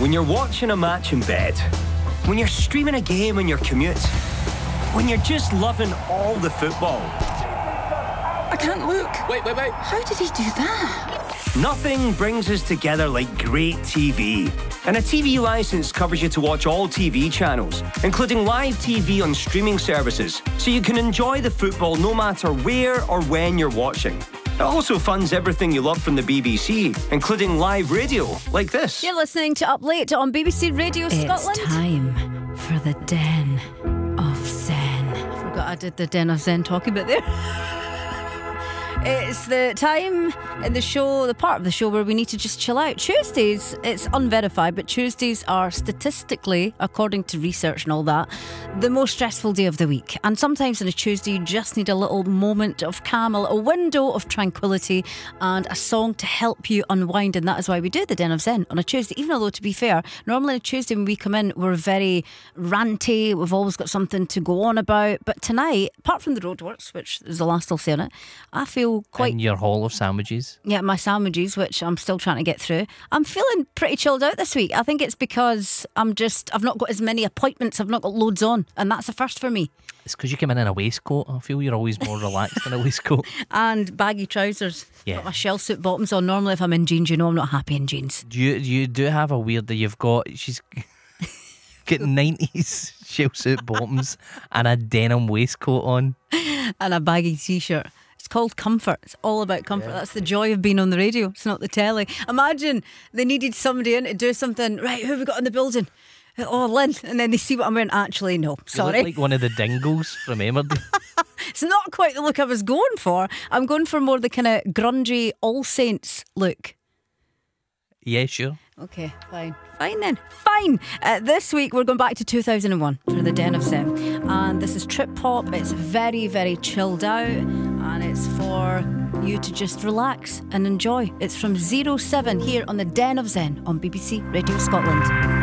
When you're watching a match in bed, when you're streaming a game on your commute, when you're just loving all the football. I can't look. Wait. How did he do that? Nothing brings us together like great TV. And a TV licence covers you to watch all TV channels, including live TV on streaming services, so you can enjoy the football no matter where or when you're watching. It also funds everything you love from the BBC, including live radio, like this. You're listening to Up Late on BBC Radio Scotland. It's time for the Den of Zen. I forgot I did the Den of Zen talking bit there. It's the time in the show, the part of the show where we need to just chill out. Tuesdays, it's unverified, but Tuesdays are statistically, according to research and all that, the most stressful day of the week. And sometimes on a Tuesday, you just need a little moment of calm, a little window of tranquility and a song to help you unwind. And that is why we do the Den of Zen on a Tuesday. Even although, to be fair, normally on a Tuesday when we come in, we're very ranty. We've always got something to go on about. But tonight, apart from the roadworks, which is the last I'll say on it, I feel quite... And your haul of sandwiches. Yeah, my sandwiches, which I'm still trying to get through. I'm feeling pretty chilled out this week. I think it's because I've not got as many appointments. I've not got loads on. And that's a first for me. It's because you came in a waistcoat. I feel you're always more relaxed in a waistcoat. And baggy trousers. Yeah. Got my shell suit bottoms on. Normally if I'm in jeans, you know I'm not happy in jeans. You do have a weird that you've got... She's getting 90s shell suit bottoms and a denim waistcoat on. And a baggy t-shirt. It's called comfort. It's all about comfort. That's the joy of being on the radio. It's not the telly. Imagine they needed somebody in to do something. Right, who have we got in the building? Oh, Lynn. And then they see what I'm wearing. Actually, no. Sorry. You look like one of the Dingles from Emmerdale. It's not quite the look I was going for. I'm going for more the kind of grungy All Saints look. Yeah, sure. Okay, fine. Fine then. Fine. This week we're going back to 2001 for the Den of Zen. And this is trip hop. It's very, very chilled out. And it's for you to just relax and enjoy. It's from 07 here on the Den of Zen on BBC Radio Scotland.